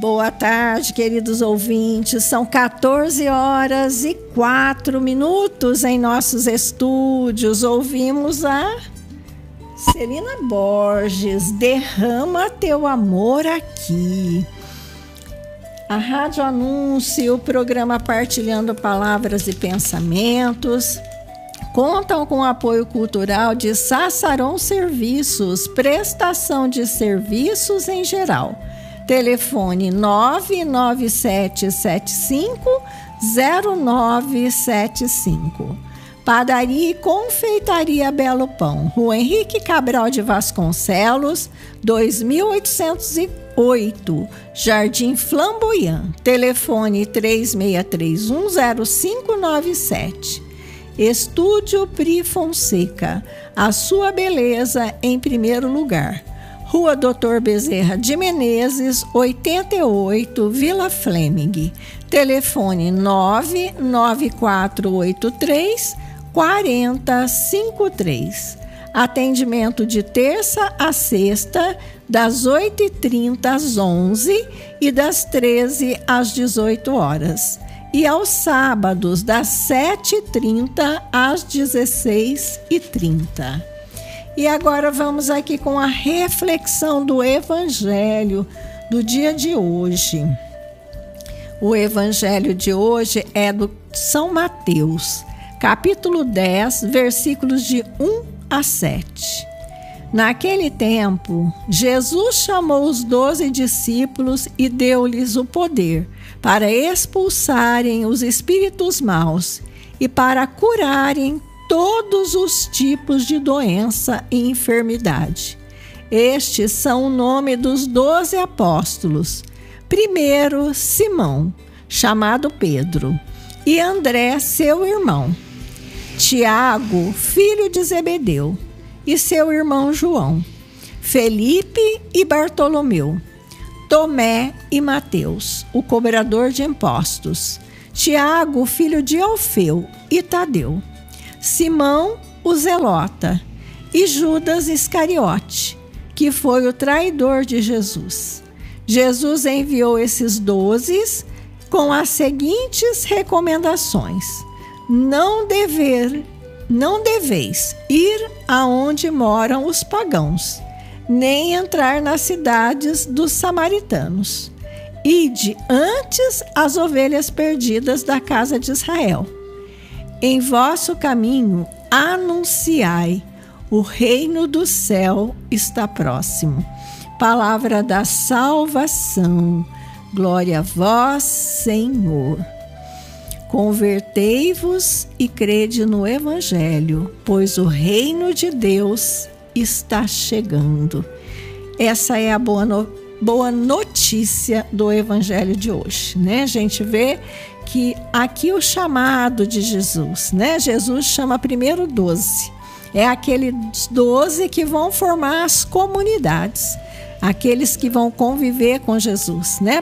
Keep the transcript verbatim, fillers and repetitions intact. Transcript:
Boa tarde, queridos ouvintes. São quatorze horas e quatro minutos em nossos estúdios. Ouvimos a Celina Borges, Derrama Teu Amor Aqui. A Rádio Anúncio, o programa Partilhando Palavras e Pensamentos, contam com o apoio cultural de Sassaron Serviços, prestação de serviços em geral. Telefone nove nove sete sete cinco zero nove sete cinco. Padaria e Confeitaria Belo Pão, Rua Henrique Cabral de Vasconcelos, dois mil oitocentos e oito, Jardim Flamboyant. Telefone três seis três um zero cinco nove sete. Estúdio Pri Fonseca, a sua beleza em primeiro lugar. Rua Doutor Bezerra de Menezes, oitenta e oito, Vila Fleming. Telefone nove nove quatro oito três quatro zero cinco três. Atendimento de terça a sexta, das oito e trinta às onze e das treze às dezoito horas. E aos sábados, das sete e trinta às dezesseis e trinta. E agora vamos aqui com a reflexão do Evangelho do dia de hoje. O Evangelho de hoje é do São Mateus, capítulo dez, versículos de um a sete. Naquele tempo, Jesus chamou os doze discípulos e deu-lhes o poder para expulsarem os espíritos maus e para curarem todos os tipos de doença e enfermidade. Estes são o nome dos doze apóstolos. Primeiro, Simão, chamado Pedro, e André, seu irmão. Tiago, filho de Zebedeu, e seu irmão João. Felipe e Bartolomeu. Tomé e Mateus, o cobrador de impostos. Tiago, filho de Alfeu, e Tadeu. Simão, o Zelota, e Judas Iscariote, que foi o traidor de Jesus. Jesus enviou esses doze com as seguintes recomendações: Não dever, não deveis ir aonde moram os pagãos, nem entrar nas cidades dos samaritanos. Ide antes as ovelhas perdidas da casa de Israel. Em vosso caminho anunciai, o reino do céu está próximo. Palavra da salvação. Glória a vós, Senhor. Convertei-vos e crede no Evangelho, pois o reino de Deus está chegando. Essa é a boa, no, boa notícia do Evangelho de hoje, né? A gente vê que aqui o chamado de Jesus, né? Jesus chama primeiro doze. É aqueles doze que vão formar as comunidades, aqueles que vão conviver com Jesus, né?